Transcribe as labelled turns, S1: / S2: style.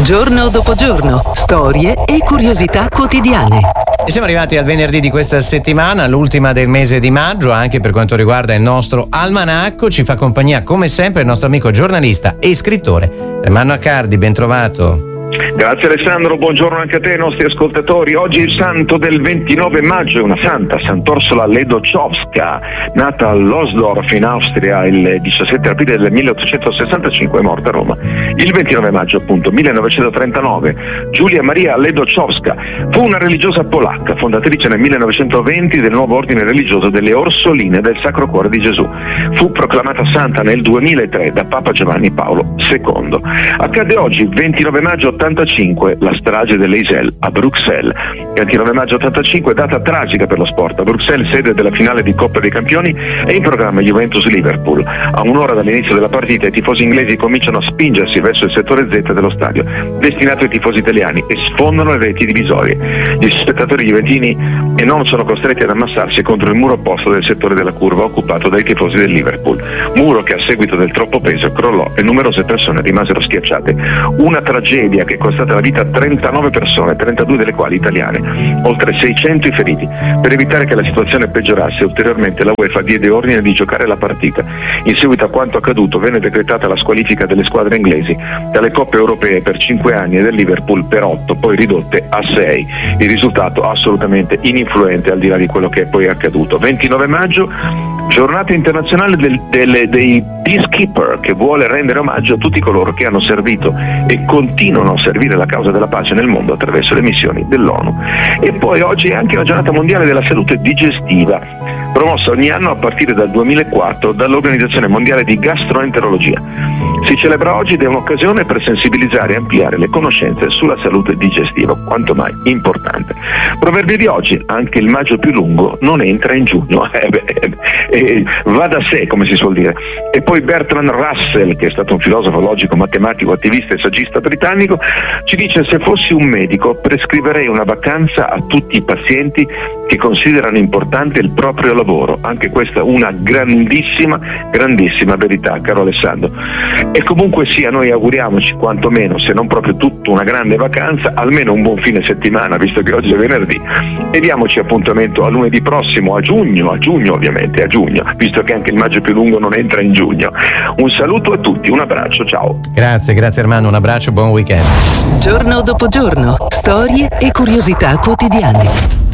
S1: Giorno dopo giorno, storie e curiosità quotidiane.
S2: E siamo arrivati al venerdì di questa settimana, l'ultima del mese di maggio, anche per quanto riguarda il nostro almanacco. Ci fa compagnia come sempre il nostro amico giornalista e scrittore Ermanno Accardi. Ben trovato.
S3: Grazie Alessandro, buongiorno anche a te, ai nostri ascoltatori. Oggi è il santo del 29 maggio, è una santa, Sant'Orsola Ledóchowska, nata a Losdorf in Austria il 17 aprile del 1865, è morta a Roma il 29 maggio appunto 1939. Giulia Maria Ledóchowska fu una religiosa polacca, fondatrice nel 1920 del nuovo ordine religioso delle Orsoline del Sacro Cuore di Gesù. Fu proclamata santa nel 2003 da Papa Giovanni Paolo II. Accade oggi, 29 maggio 85, la strage dell'Eisel a Bruxelles. Il 29 maggio 85, data tragica per lo sport. A Bruxelles, sede della finale di Coppa dei Campioni, è in programma Juventus-Liverpool. A un'ora dall'inizio della partita i tifosi inglesi cominciano a spingersi verso il settore Z dello stadio, destinato ai tifosi italiani, e sfondano le reti divisorie. Gli spettatori juventini e non sono costretti ad ammassarsi contro il muro opposto del settore della curva occupato dai tifosi del Liverpool. Muro che a seguito del troppo peso crollò e numerose persone rimasero schiacciate. Una tragedia che è costata la vita a 39 persone, 32 delle quali italiane, oltre 600 i feriti. Per evitare che la situazione peggiorasse ulteriormente, la UEFA diede ordine di giocare la partita. In seguito a quanto accaduto venne decretata la squalifica delle squadre inglesi dalle coppe europee per 5 anni e del Liverpool per 8, poi ridotte a 6. Il risultato assolutamente ininfluente al di là di quello che è poi accaduto. 29 maggio, giornata internazionale dei peacekeeper, che vuole rendere omaggio a tutti coloro che hanno servito e continuano a servire la causa della pace nel mondo attraverso le missioni dell'ONU. E poi oggi è anche la giornata mondiale della salute digestiva, promossa ogni anno a partire dal 2004 dall'Organizzazione Mondiale di Gastroenterologia. Si celebra oggi ed è un'occasione per sensibilizzare e ampliare le conoscenze sulla salute digestiva, quanto mai importante. Proverbio di oggi: anche il maggio più lungo non entra in giugno. Va da sé, come si suol dire. E poi Bertrand Russell, che è stato un filosofo logico, matematico, attivista e saggista britannico, ci dice: se fossi un medico prescriverei una vacanza a tutti i pazienti che considerano importante il proprio lavoro. Anche questa una grandissima verità, caro Alessandro. E comunque sia, noi auguriamoci quantomeno, se non proprio tutta una grande vacanza, almeno un buon fine settimana, visto che oggi è venerdì, e diamoci appuntamento a lunedì prossimo, a giugno ovviamente, a giugno, visto che anche il maggio più lungo non entra in giugno. Un saluto a tutti, un abbraccio, ciao.
S2: Grazie Ermanno, un abbraccio, buon weekend.
S1: Giorno dopo giorno, storie e curiosità quotidiane.